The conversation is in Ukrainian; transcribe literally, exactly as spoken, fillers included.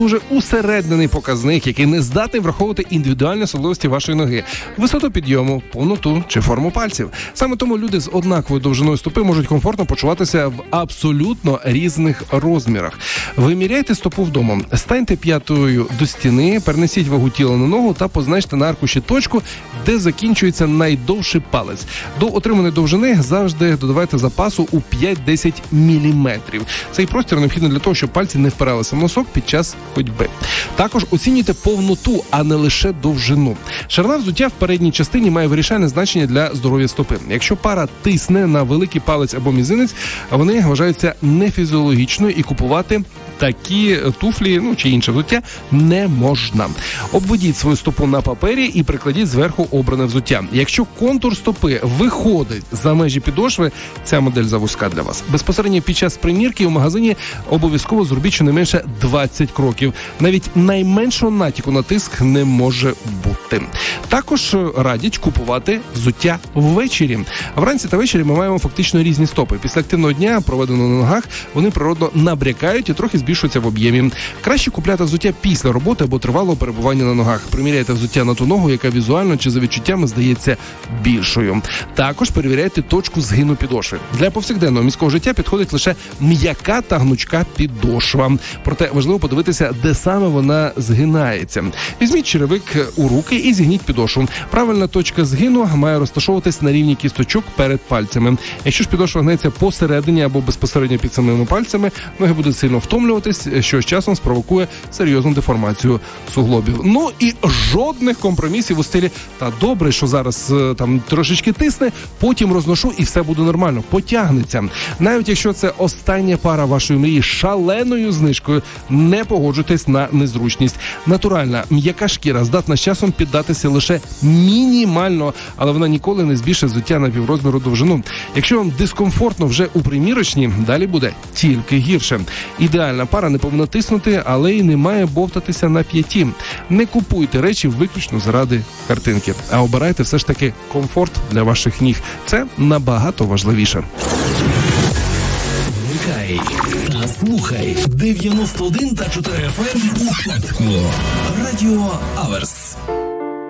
дуже усереднений показник, який не здатний враховувати індивідуальні особливості вашої ноги, висоту підйому, повноту чи форму пальців. Саме тому люди з однаковою довжиною стопи можуть комфортно почуватися в абсолютно різних розмірах. Виміряйте стопу вдома. Станьте п'ятою до стіни, перенесіть вагу тіла на ногу та позначте на аркуші точку, де закінчується найдовший палець. До отриманої довжини завжди додавайте запасу у п'ять-десять міліметрів. Цей простір необхідний для того, щоб пальці не впиралися в носок під час ходьби. Також оцінюйте повноту, а не лише довжину. Ширина взуття в передній частині має вирішальне значення для здоров'я стопи. Якщо пара тисне на великий палець або мізинець, вони вважаються нефізіологічною і купувати такі туфлі, ну чи інше взуття не можна. Обведіть свою стопу на папері і прикладіть зверху обране взуття. Якщо контур стопи виходить за межі підошви, ця модель завузька для вас. Безпосередньо під час примірки у магазині обов'язково зробіть щонайменше двадцять кроків. Навіть найменшого натяку на тиск не може бути. Також радять купувати взуття ввечері. Вранці та ввечері ми маємо фактично різні стопи. Після активного дня, проведеного на ногах, вони природно набрякають і трохи збільшуються в об'ємі. Краще купляти взуття після роботи або тривалого перебування на ногах. Приміряйте взуття на ту ногу, яка візуально чи за відчуттями здається більшою. Також перевіряйте точку згину підошви. Для повсякденного міського життя підходить лише м'яка та гнучка підошва. Проте важливо подивитися, де саме вона згинається. Візьміть черевик у руки і зігніть підошву. Правильна точка згину має розташовуватись на рівні кісточок перед пальцями. Якщо ж підошва гнеться посередині або безпосередньо під самими пальцями, ноги будуть сильно втомлюватись, що з часом спровокує серйозну деформацію суглобів. Ну і жодних компромісів у стилі «та добре, що зараз там трошечки тисне, потім розношу і все буде нормально». Потягнеться. Навіть якщо це остання пара вашої мрії з шаленою знижкою, не погоджуйтесь на незручність. Натуральна, м'яка шкіра здатна з часом піддатися лише мінімально, але вона ніколи не збільшить взуття на піврозміру довжину. Якщо вам дискомфортно вже у примірочній, далі буде тільки гірше. Ідеальна пара не повинна тиснути, але й не має бовтатися на п'яті. Не купуйте речі виключно заради картинки, а обирайте все ж таки комфорт для ваших ніг. Це набагато важливіше. Вмикай та слухай дев'яносто один та чотири еф ем у Шацьку. Радіо Аверс.